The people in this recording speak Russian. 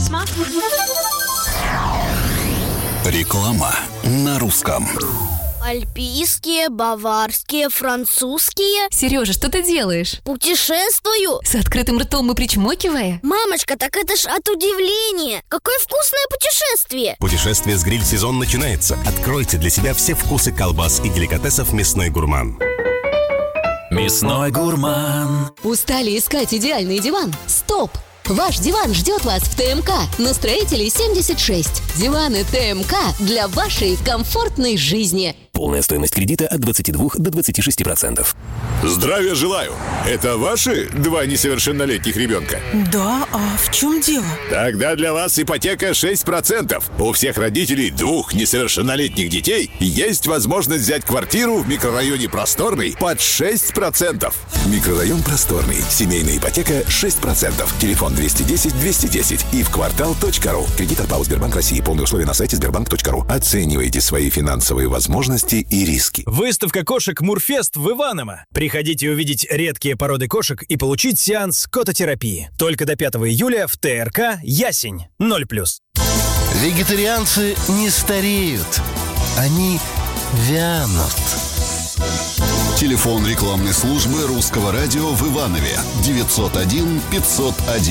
Реклама на русском. Альпийские, баварские, французские. Сережа, что ты делаешь? Путешествую. С открытым ртом и причмокивая? Мамочка, так это ж от удивления. Какое вкусное путешествие. Путешествие с гриль-сезон начинается. Откройте для себя все вкусы колбас и деликатесов «Мясной гурман». Мясной гурман. Устали искать идеальный диван? Стоп! Ваш диван ждет вас в ТМК на Строителей 76. Диваны ТМК для вашей комфортной жизни. Полная стоимость кредита от 22 до 26%. Здравия желаю! Это ваши 2 несовершеннолетних ребенка? Да, а в чем дело? Тогда для вас ипотека 6%. У всех родителей 2 несовершеннолетних детей есть возможность взять квартиру в микрорайоне Просторный под 6%. Микрорайон Просторный. Семейная ипотека 6%. Телефон 210-210 и в квартал.ру. Кредит от ПАО Сбербанк России. Полные условия на сайте sberbank.ru. Оценивайте свои финансовые возможности и риски. Выставка кошек Мурфест в Иваново. Приходите увидеть редкие породы кошек и получить сеанс кототерапии. Только до 5 июля в ТРК «Ясень» 0+. Вегетарианцы не стареют. Они вянут. Телефон рекламной службы Русского радио в Иванове 901 501